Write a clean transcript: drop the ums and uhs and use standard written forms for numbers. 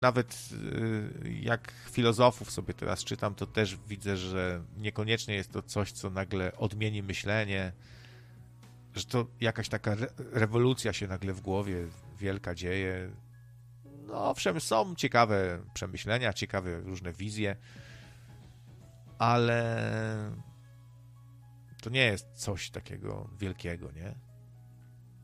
nawet jak filozofów sobie teraz czytam, to też widzę, że niekoniecznie jest to coś, co nagle odmieni myślenie, że to jakaś taka rewolucja się nagle w głowie wielka dzieje. No owszem, są ciekawe przemyślenia, ciekawe różne wizje, ale to nie jest coś takiego wielkiego, nie?